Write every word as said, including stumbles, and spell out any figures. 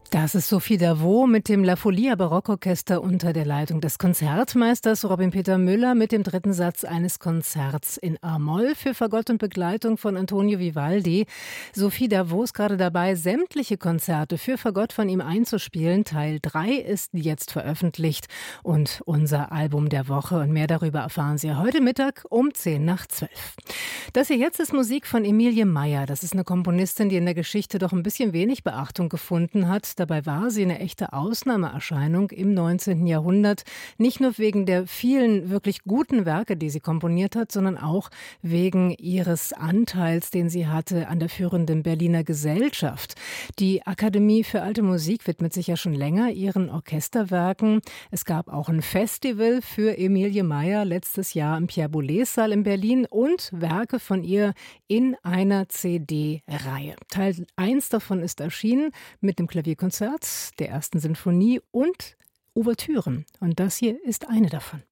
Das ist Sophie Davot mit dem La Folia Barockorchester unter der Leitung des Konzertmeisters Robin Peter Müller mit dem dritten Satz eines Konzerts in A-Moll für Fagott und Begleitung von Antonio Vivaldi. Sophie Davot ist gerade dabei, sämtliche Konzerte für Fagott von ihm einzuspielen. Teil drei ist jetzt veröffentlicht und unser Album der Woche. Und mehr darüber erfahren Sie heute Mittag um zehn nach zwölf. Das hier jetzt ist Musik von Emilie Meyer. Das ist eine Komponistin, die in der Geschichte doch ein bisschen wenig Beachtung gefunden hat. Dabei war sie eine echte Ausnahmeerscheinung im neunzehnten Jahrhundert. Nicht nur wegen der vielen wirklich guten Werke, die sie komponiert hat, sondern auch wegen ihres Anteils, den sie hatte an der führenden Berliner Gesellschaft. Die Akademie für Alte Musik widmet sich ja schon länger ihren Orchesterwerken. Es gab auch ein Festival für Emilie Meyer letztes Jahr im Pierre-Boulez-Saal in Berlin und Werke von ihr in einer C D-Reihe. Teil eins davon ist erschienen mit dem Klavierkonzert der ersten Sinfonie und Ouvertüren. Und das hier ist eine davon.